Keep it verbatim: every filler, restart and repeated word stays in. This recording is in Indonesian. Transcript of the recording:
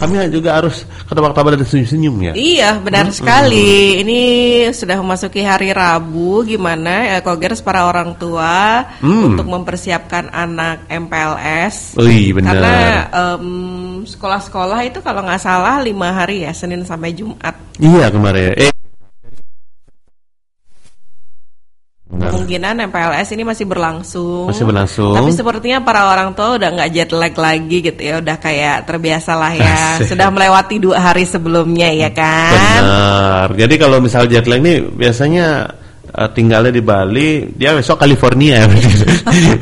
kami juga harus ketawa-ketawa dan senyum-senyum ya. Iya, benar hmm, sekali. Hmm. Ini sudah memasuki hari Rabu, gimana ya Kogers para orang tua hmm. untuk mempersiapkan anak M P L S. Ui, benar. Karena um, sekolah-sekolah itu kalau nggak salah lima hari ya, Senin sampai Jumat. Iya kemarin. Eh. Kemungkinan M P L S ini masih berlangsung. Masih berlangsung. Tapi sepertinya para orang tua udah nggak jet lag lagi gitu ya, udah kayak terbiasa lah ya. Asik. Sudah melewati dua hari sebelumnya ya kan. Benar. Jadi kalau misal jet lag nih biasanya uh, tinggalnya di Bali, dia besok California.